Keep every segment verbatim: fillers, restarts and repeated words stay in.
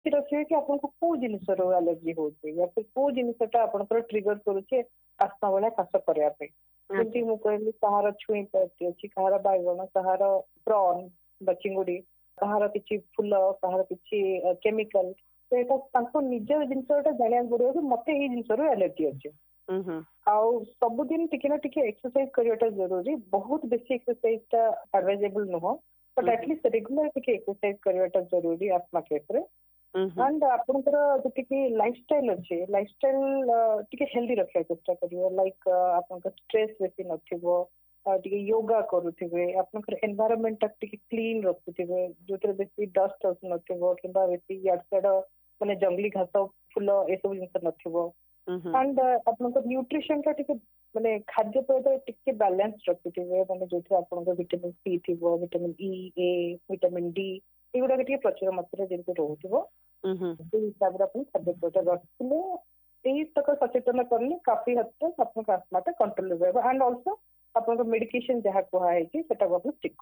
रखिए कि आपको कौ जिनस एलर्जी होची या फिर कौ जिनसटा आपनकर ट्रिगर करूचे आस्मा वाला कास करया पे जेमती मु कहली कहार छुई पत्ती अछि कहार बायगण कहार प्रॉन बचिंगुडी कहार किछि फुल कहार किछि केमिकल तो एटा तांको निज जिनसटा जानिया पड़ियो कि मते एही जिनसरो एलर्जी अछि आउ सब दिन टिके ना टिके एक्सरसाइज करियोटा जरूरी बहुत बेसी एक्सरसाइज ता एडवाइजेबल नुहो बट एटलीस्ट रेगुलर टिके एक्सरसाइज करियोटा जरूरी आस्मा केस रे एंड आपनकर जति लाइफस्टाइल अच्छे लाइफस्टाइल टिके हेल्दी रखा चेष्टा करियो लाइक आपनकर स्ट्रेस बेसी नथिबो टिके योगा करूथिबे आपनकर एनवायरनमेंट टिके क्लीन रखुथिबे जोतरे बेसी डस्ट नथिबो किबा बेसी याडसेड माने जंगली घास फूल ए सब जिंस नथिबो एंड आपनकर न्यूट्रिशन का टिके माने खाद्य पदार्थ टिके बैलेंस रखुथिबे माने जोथि आपनकर विटामिन सी थिबो vitamin E A vitamin D एगुड़ा टिके प्रचुर मात्रा जेमति रहउथिबो से हिसाब रे अपन खाद्य पदार्थ रखले एही तक सचेतन करले काफी हद तक आपन आस्माटा कंट्रोल रहबो एंड आल्सो आपन मेडिकेशन जहा कोहा है कि सेटा को चेक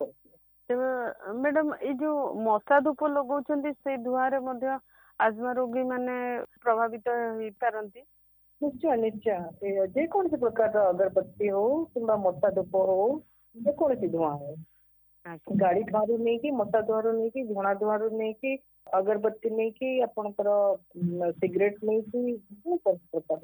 करथिबे। मैडम ए जो मशा धूप लगौछन्ती से धुआरे मध्ये आस्मा रोगी माने प्रभावित होई पारंती। निश्चय निश्चय जे कौन से प्रकार अगरबत्ती हो किंबा मशा धूप हो जे कौन सी धुआं हो गाड़ी धुआं नहीं कि मशा धुआं नहीं कि झुणा धुआं नहीं कि अगरबत्ती नहीं कि आपनकर सिगरेट नहीं कि बहुत प्रकार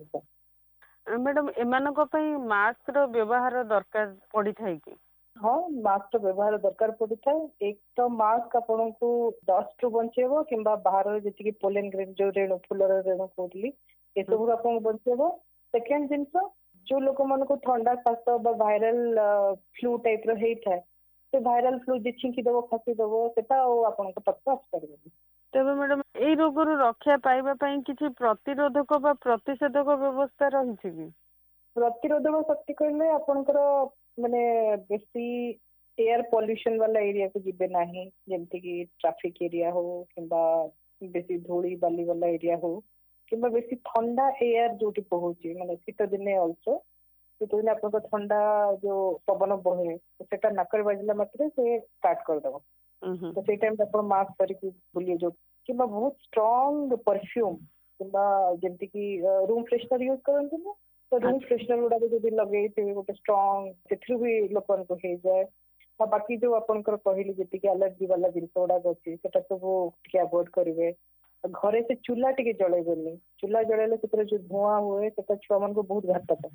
होता मैडम एमानक पई मास्क रो व्यवहार दरकार पड़ी थाई कि हाँ मास्क व्यवहार दरकार पड़ी था एक तो मास्क आपन को डस्ट रू बचेबो किंबा बाहर जति पोलन ग्रेन जो रेणु फुलर रेणु कहली ए सब आपन बचेबो सेकंड जिंस जो लोक मन को ठंडा खास बा वायरल फ्लू टाइप रो हेई थाए से वायरल फ्लू जे छिंकी देबो खासी देबो सेटा आपन को पक्का आस्परिबो। तबे मैडम ए रोग रु रक्षा पाइबा पई किछि प्रतिरोधक बा प्रतिषेधक व्यवस्था रहिछि कि प्रतिरोधक शक्ति कहले आपनकर माने बेसी एयर पॉल्यूशन वाला एरिया को जिबे नाही जेमति कि ट्रैफिक एरिया हो किंबा बेसी धूली बाली वाला एरिया हो किंबा बेसी ठंडा एयर जोटी पहुची माने शीत दिने आल्सो शीत दिने आपन ठंडा जो पवन बहे सेटा नाकर बाजला मात्रे से स्टार्ट कर दबो तो से टाइम आपन मास्क करके बुलिए जो किंबा बहुत स्ट्रांग परफ्यूम किंबा जेमति कि रूम फ्रेशनर यूज करंतु ना तो रूम फ्रेशनर गुडा जदि लगे थे गोटे स्ट्रांग सेथरु भी लोकन को हे जाए आ बाकी जो आपनकर कहली जति कि एलर्जी वाला जिंस गुडा अछि सेटा सब के अवॉइड करिवे घरे से चूल्हा टिके जळेबेनी चूल्हा जळेले सेतरे जो धुआं हुए सेटा छुआ मन को बहुत घातक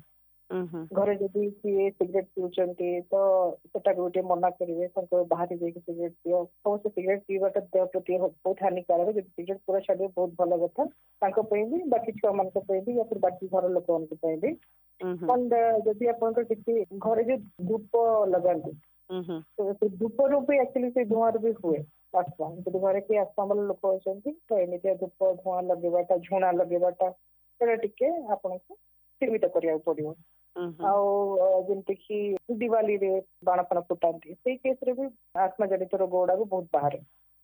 घरे जदि किए सिगरेट पिउचंती तो सेटा गोटे मना करिवे संको बाहर जाके सिगरेट पियो तो से सिगरेट पीवाटा देह प्रति बहुत हानिकारक जदि सिगरेट पूरा छाड़े बहुत भलो कथा तांको पई भी बाकी छुआ मन को पई भी या फिर बाकी घर लोक मन को पई भी एंड जदि आपन किसी घरे जो धूप लगांती तो से धूप रो भी एक्चुअली से धुआं भी हुए आस्मा जदि घरे के आस्मा वाला लोक होचंती तो एमितिया धूप धुआं लगेबाटा झुणा लगेबाटा सेटा टिके आपन को सीमित करिया पड़ियो आउ जेमति कि दिवाली रे बाण फण फुटांती से केस रे भी आत्मा जनित रोग गुडा बहुत बाहर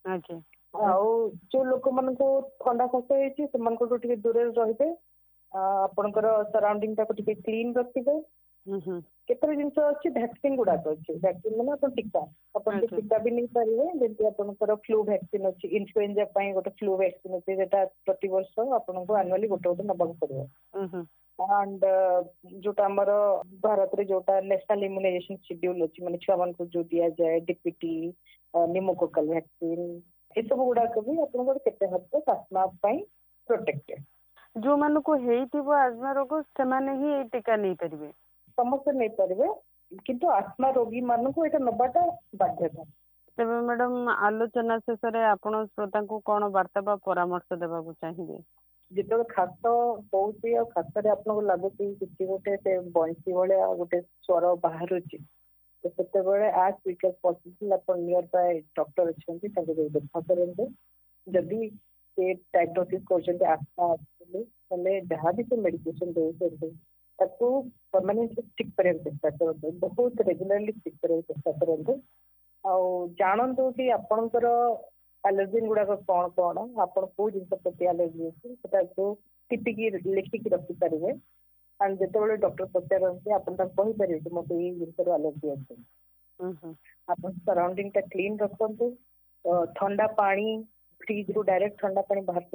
आउ जो लोक मन को ठंडा खास होइछि से मन को टिके दूर रहिबे आपनकर सराउंडिंग ता को टिके क्लीन रखिबे केतरे जिंस अछि वैक्सीन गुडा अछि वैक्सीन माने अपन टीका अपन टीका भी नहीं पारिबे जेमति आपनकर फ्लू वैक्सीन अछि इन्फ्लुएंजा पई गोटे फ्लू वैक्सीन अछि जेटा प्रति वर्ष आपन को एनुअली गोटे गोटे नबक पड़िबो एंड जोटा हमर भारत रे जोटा नेशनल इम्यूनाइजेशन शेड्यूल अछि माने छुआ मन को जो दिया जाए डीपीटी निमोकोकल वैक्सीन ए सब गुडा को भी आपन को केते हद तक आस्मा पई प्रोटेक्टेड जो मन को हेइथिबो आस्मा रोग से माने ही ए टीका नहीं परिबे समस्त नहीं परिबे किंतु आस्मा रोगी मान को एटा नबाटा बाध्यता। तबे मैडम आलोचना शेष रे आपण श्रोता को कोन वार्ता बा परामर्श देबा को चाहिए जितो खास होउची आ खास रे आपन को लागुची किछि गोटे से बंसी भले गोटे स्वर बाहरुची तो सेते बेले आज quick possible upon near by doctor अछंती ताके देखा करंते जदी से डायग्नोसिस करछंती आस्मा असली तले जहां भी से मेडिकेशन दे सकते ताको परमानेंटली स्टिक करे चेष्टा करते बहुत रेगुलरली स्टिक करे चेष्टा करते आ जानंतु कि आपनकर एलर्जी गुड़ा कौन कौन आप जिन प्रति एलर्जी अच्छी से टिपिकी लिखिकी रखिपारे एंड जो डॉक्टर पचारती आपरे कि मत ये जिन एलर्जी अच्छे आप सराउंडिंग टा क्लीन रखु ठंडा पानी फ्रिज ରୁ डायरेक्ट ठंडा पानी बाहर